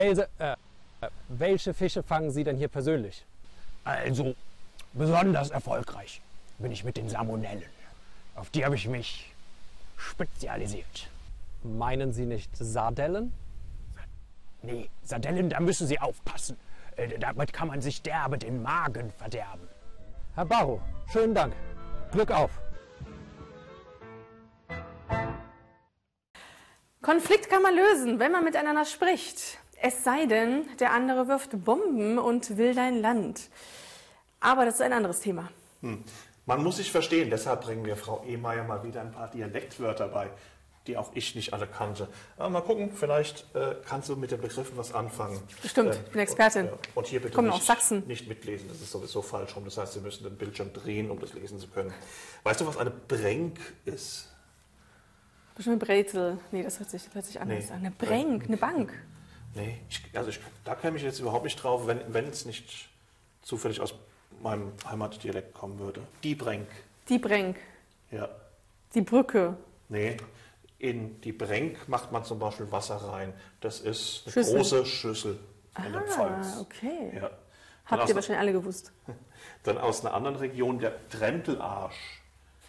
Welche Fische fangen Sie denn hier persönlich? Also, besonders erfolgreich bin ich mit den Salmonellen. Auf die habe ich mich spezialisiert. Meinen Sie nicht Sardellen? Nee, Sardellen, da müssen Sie aufpassen. Damit kann man sich derbe den Magen verderben. Herr Barrow, schönen Dank. Glück auf. Konflikt kann man lösen, wenn man miteinander spricht. Es sei denn, der andere wirft Bomben und will dein Land. Aber das ist ein anderes Thema. Man muss sich verstehen, deshalb bringen wir Frau Ehmeier mal wieder ein paar Dialektwörter bei, die auch ich nicht alle kannte. Aber mal gucken, vielleicht kannst du mit den Begriffen was anfangen. Bestimmt, ich bin Expertin. Und hier bitte Kommen aus Sachsen. nicht mitlesen, das ist sowieso falsch rum. Das heißt, Sie müssen den Bildschirm drehen, um das lesen zu können. Weißt du, was eine Brenk ist? Bestimmt Brezel. Nee, das hört sich anders an. Eine Brenk, eine Bank. Nee, da käme ich jetzt überhaupt nicht drauf, wenn es nicht zufällig aus meinem Heimatdialekt kommen würde. Die Brenk. Die Brenk. Ja. Die Brücke. Nee, in die Brenk macht man zum Beispiel Wasser rein. Das ist eine Schüssel. große Schüssel in der Pfalz. Okay. Ja. Habt ihr wahrscheinlich alle gewusst. Dann aus einer anderen Region der Trentelarsch.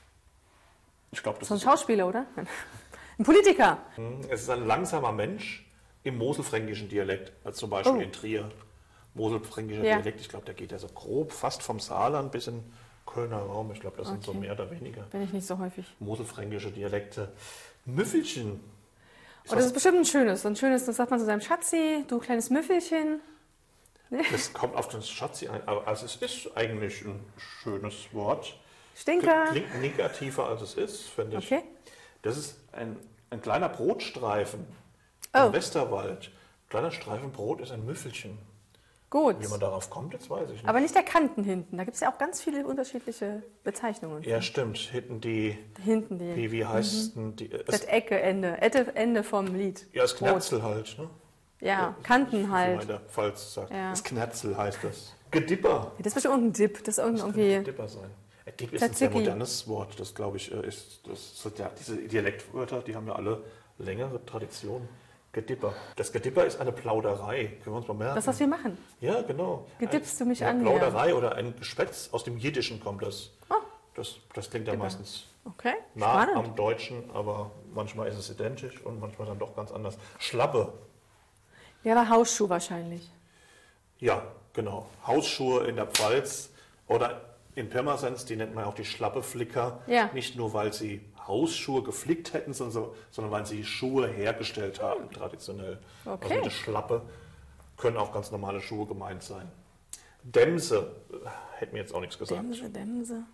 Ich glaube, das So ein ist Schauspieler, oder? Ein Politiker. Es ist ein langsamer Mensch im moselfränkischen Dialekt, als zum Beispiel in Trier. Moselfränkischer Dialekt, ich glaube, der geht ja so grob fast vom Saarland bis in Kölner Raum. Ich glaube, das sind so mehr oder weniger. Bin ich nicht so häufig. Moselfränkische Dialekte. Müffelchen. Oh, das ist bestimmt ein schönes. Das sagt man zu seinem Schatzi, du kleines Müffelchen. Das kommt auf den Schatzi ein, aber also es ist eigentlich ein schönes Wort. Stinker. Klingt negativer, als es ist, finde ich. Okay. Das ist ein kleiner Brotstreifen Oh. im Westerwald. Ein kleiner Streifen Brot ist ein Müffelchen. Gut. Wie man darauf kommt, jetzt weiß ich nicht. Aber nicht der Kanten hinten. Da gibt es ja auch ganz viele unterschiedliche Bezeichnungen. Ja, stimmt. Hinten die. Wie heißt denn die? Das Ende. Ende vom Lied. Ja, das Knärzel halt. Ne? Ja, Kanten Wie man halt. in der Pfalz sagt. Ja. Das Knärzel heißt das. Gedipper. Das ist bestimmt irgendein Dip. Das ist Das kann irgendwie. Dipper sein. Dip ist ein sehr Tzatziki. modernes Wort. Das, glaube ich, diese Dialektwörter, die haben ja alle längere Tradition. Gedipper. Das Gedipper ist eine Plauderei. Können wir uns mal merken. Das, was wir machen. Ja, genau. Gedippst du mich an? Plauderei oder ein Geschwätz. Aus dem Jiddischen kommt das. Oh. Das klingt ja meistens Okay, nah spannend. am Deutschen, aber manchmal ist es identisch und manchmal dann doch ganz anders. Schlappe. Ja, aber Hausschuh wahrscheinlich. Ja, genau. Hausschuhe in der Pfalz oder in Pirmasens, die nennt man auch die Schlappeflicker. Ja. Nicht nur, weil sie Hausschuhe geflickt hätten, sondern weil sie Schuhe hergestellt haben, traditionell. Okay. Also mit der Schlappe können auch ganz normale Schuhe gemeint sein. Dämse, hätte mir jetzt auch nichts gesagt. Dämse.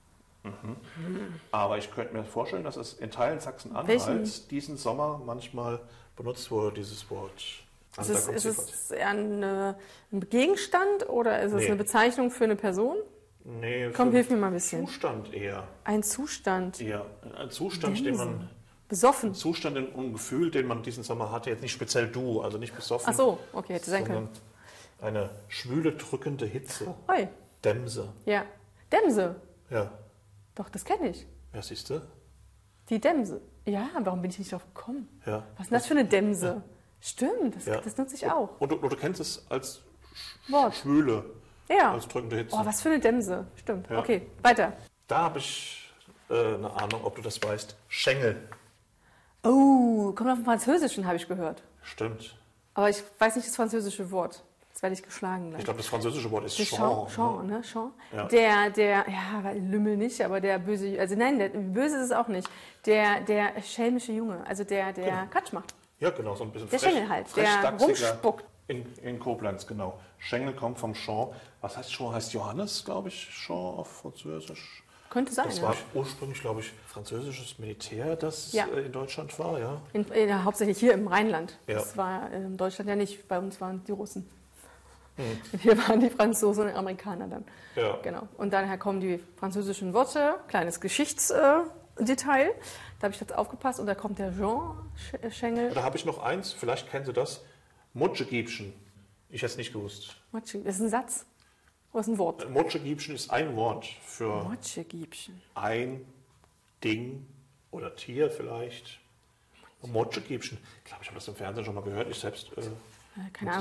Aber ich könnte mir vorstellen, dass es in Teilen Sachsen-Anhalts diesen Sommer manchmal benutzt wurde, dieses Wort. Also Ist es eher ein Gegenstand oder ist es eine Bezeichnung für eine Person? Nee, Komm, hilf mir mal ein bisschen. Zustand eher. Ein Zustand. Ja, ein Zustand, den man. Besoffen. Ein Zustand und ein Gefühl, den man diesen Sommer hatte, jetzt nicht speziell du, also nicht besoffen. Ach so, okay, hätte sein können. Eine schwüle, drückende Hitze. Oi. Dämse. Ja. Dämse. Ja. Doch, das kenne ich. Ja, siehst du? Die Dämse. Ja, warum bin ich nicht drauf gekommen? Ja. Was ist denn das für eine Dämse? Ja. Stimmt, Ja. das nutze ich auch. Und du kennst es als Wort. Schwüle, Ja. als drückende Hitze. Oh, was für eine Dämse. Stimmt. Ja. Okay, weiter. Da habe ich eine Ahnung, ob du das weißt. Schengel. Oh, kommt auf den Französischen, habe ich gehört. Stimmt. Aber ich weiß nicht das französische Wort. Jetzt werde ich geschlagen gleich. Ich glaube, das französische Wort ist Champ, Champ. ne? Champ. Ja. Ja, Lümmel nicht, aber der böse, also nein, der böse ist es auch nicht. Der schelmische Junge, also der Quatsch macht. Ja, genau, so ein bisschen Der Schengel halt, der frechdachsiger rumspuckt. In Koblenz, genau. Schengel kommt vom Champ. Was heißt Champ? Heißt Johannes, glaube ich, Champ auf Französisch. Könnte sein, Das ja. war ursprünglich, glaube ich, französisches Militär, das Ja. in Deutschland war, ja. Hauptsächlich hier im Rheinland. Ja. Das war in Deutschland ja nicht. Bei uns waren die Russen. Hier waren die Franzosen und die Amerikaner dann. Ja. Genau. Und daher kommen die französischen Worte, kleines Geschichtsdetail. Da habe ich jetzt aufgepasst. Und da kommt der Jean Schengel. Da habe ich noch eins, vielleicht kennen Sie das. Mutschegiebchen. Ich hätte es nicht gewusst. Das ist ein Satz. Oder ist ein Wort? Mutschegiebchen ist ein Wort für Motschegiebchen. ein Ding oder Tier vielleicht. Motschegiebchen. Ich glaube, ich habe das im Fernsehen schon mal gehört. Ich selbst Keine Ahnung.